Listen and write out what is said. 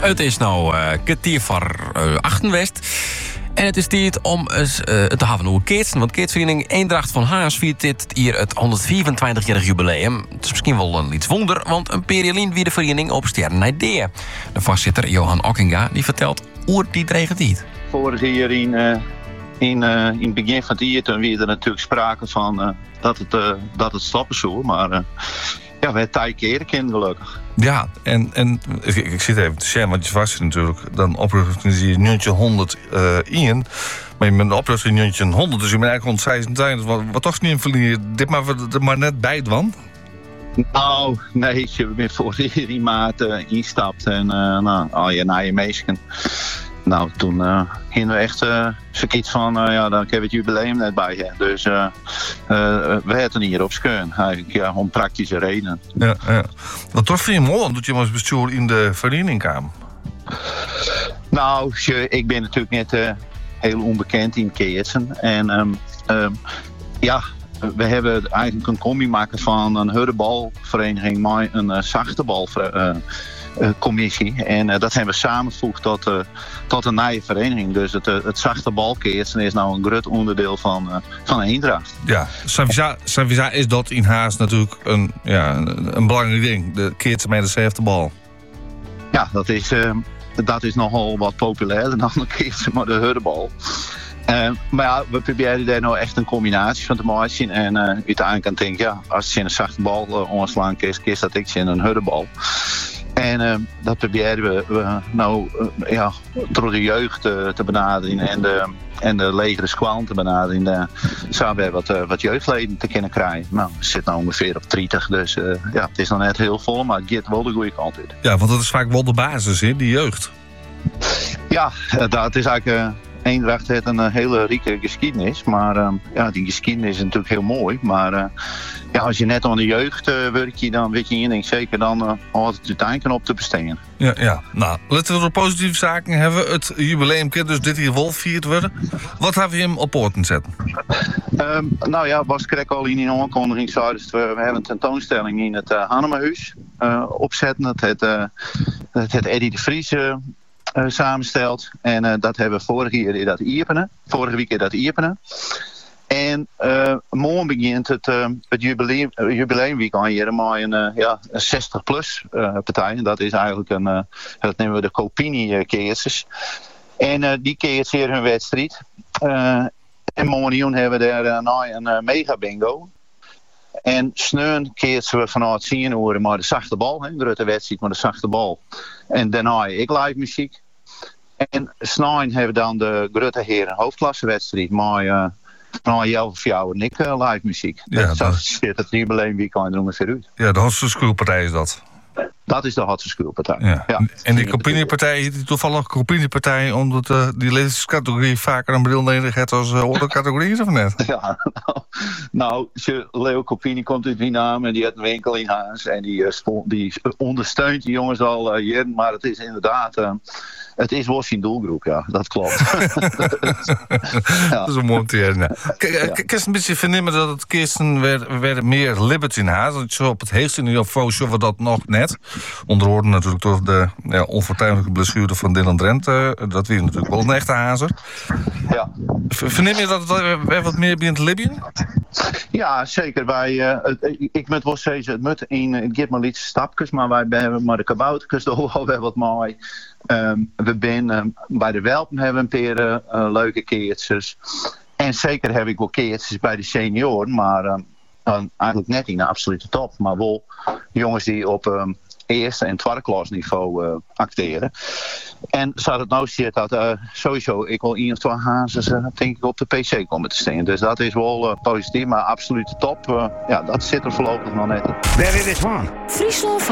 Het is nou kwartier voor 8 West. En het is tijd om eens te hebben over Keertsen. Want Keertsvereniging Eendracht van Haas viert dit hier het 124-jarig jubileum. Het is misschien wel een iets wonder, want een periolien wie de vereniging op sterren naar idee. De voorzitter Johan Okkinga die vertelt hoe die dreigt het. Vorig jaar in het begin van het jaar toen weer er natuurlijk sprake van dat het stoppen zou. Maar we hebben het keren kind gelukkig. Ja, en ik zit even te zeggen, want je was natuurlijk dan oprichting in 1900 in. Maar je bent oprichting in 1900, dus je bent eigenlijk 126. Wat toch niet in verliezen? Dit maar net bij het wan? Nou, nee, je bent voor die maat instapt en al je naar je meesken. Nou, toen gingen we echt zoiets van, dan heb je het jubileum net bij je. Dus we hadden hier op scheun, eigenlijk om praktische redenen. Ja. Wat toch vind je mooi dat je als bestuur in de vereniging kwam? Nou, ik ben natuurlijk net heel onbekend in Keertsen. En we hebben eigenlijk een combi maken van een hurdebalvereniging met een zachtebalcommissie. En dat hebben we samengevoegd tot een nieuwe vereniging. Dus het zachte balkeertsen is nou een groot onderdeel van Eendracht. Ja, Savisa is dat in Haas natuurlijk een belangrijk ding. De keertsen met de zevende bal. Ja, dat is nogal wat populairder dan de keertsen met de hurdebal. Maar ja, we proberen daar nou echt een combinatie van te maken. En uiteindelijk denk ik, als je een zachte bal omslaan kiest dat ik in een hurdebal. En dat proberen we nou door de jeugd te benaderen en de legere squalen te benaderen. Zouden we wat jeugdleden te kunnen krijgen. Nou, we zitten nou ongeveer op 30, dus het is nog net heel vol, maar het gaat wel de goede kant uit. Ja, want dat is vaak wel de basis, hè, die jeugd. Ja, dat is eigenlijk... Eendracht heeft een hele rieke geschiedenis, maar die geschiedenis is natuurlijk heel mooi. Maar als je net aan de jeugd werkt, dan weet je één ding zeker, dan houdt het uiteindelijk op te besteden. Ja. Nou, laten we de positieve zaken hebben. Het jubileum kan dus dit hier wel vierd worden. Wat hebben we hem op poorten zetten? Bas kreeg al in een aankondiging zei, dus we hebben een tentoonstelling in het Hannemerhuis opzetten. Het Eddie de Vries samensteld. En dat hebben we vorige week in dat Ierpenen. En morgen begint het jubileumweek aan hier met een 60-plus partij. En dat is eigenlijk dat nemen we de Copini-keertjes. En die keertjes hier hun wedstrijd. En morgen hebben we daar een mega bingo. En sneun keertsen we vanuit 10 uur maar de zachte bal. Een grote wedstrijd met de zachte bal. En daarna ik live muziek. En snijden hebben we dan de grote heren hoofdklassewedstrijd. Maar jou of jou en ik live muziek. Ja, dat zit het jubileumweekend er ongeveer uit. Ja, de Hotse Schoolpartij is dat. Dat is de Hotse Schoolpartij. Ja. En die Copini-partij heet die toevallig Copini-partij omdat die leeftijdscategorie vaker een bril nodig heeft als andere categorieën of net? Ja, Leo Copini komt uit Wienam en die heeft een winkel in Haas en die ondersteunt die jongens al jaren, maar het is inderdaad het is wel zijn doelgroep, ja, dat klopt. Dat is een mooi te herinneren. Kun je een beetje vernemen dat het Keertsen werd meer liberty in Haas? Zo op het hoogste niveau we dat nog net. Onder andere natuurlijk door de onfortuinlijke blessure van Dylan Drenthe. Dat weer natuurlijk wel een echte Hazer. Ja. Verneem je dat het wat meer begint te libben? Ja, zeker. Ik moet wel zeggen, het moet het geeft maar iets stapjes, maar wij hebben maar de kaboutertjes er wel wat mooi. We zijn bij de Welpen hebben we een paar leuke keertjes. En zeker heb ik wel keertjes bij de senioren, maar eigenlijk net in de absolute top. Maar wel jongens die op eerste en tweede klasniveau acteren. En zou het nou zitten dat sowieso ik wel 1 of 2 hazes denk ik op de PC komen te staan. Dus dat is wel positief, maar absolute top. Dat zit er voorlopig nog net in. Friesland